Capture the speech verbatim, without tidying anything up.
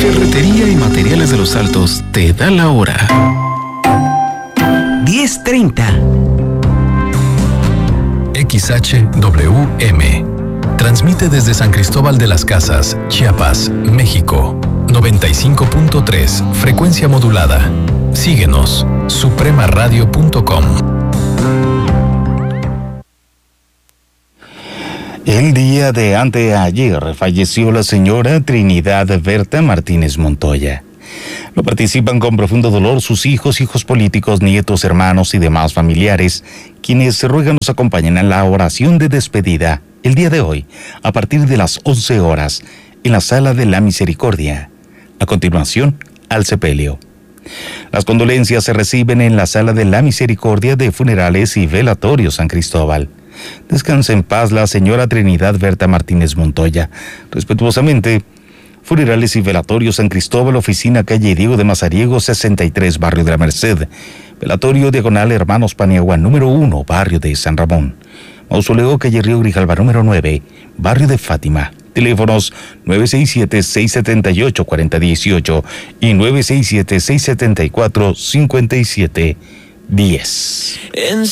Ferretería y Materiales de los Altos te da la hora. diez treinta. X H W M. Transmite desde San Cristóbal de las Casas, Chiapas, México. noventa y cinco punto tres, frecuencia modulada. Síguenos, suprema radio punto com. El día de anteayer falleció la señora Trinidad Berta Martínez Montoya. Lo participan con profundo dolor sus hijos, hijos políticos, nietos, hermanos y demás familiares, quienes se ruegan nos acompañen en la oración de despedida el día de hoy, a partir de las once horas, en la Sala de la Misericordia. A continuación, al sepelio. Las condolencias se reciben en la Sala de la Misericordia de Funerales y Velatorio San Cristóbal. Descansa en paz la señora Trinidad Berta Martínez Montoya. Respetuosamente, Funerales y Velatorio San Cristóbal, oficina calle Diego de Mazariego, sesenta y tres, Barrio de la Merced. Velatorio diagonal Hermanos Paniagua, número uno, Barrio de San Ramón. Mausoleo calle Río Grijalva, número nueve, Barrio de Fátima. Teléfonos nueve seis siete, seis siete ocho, cuatro cero uno ocho y nueve seis siete, seis siete cuatro, cinco siete uno cero.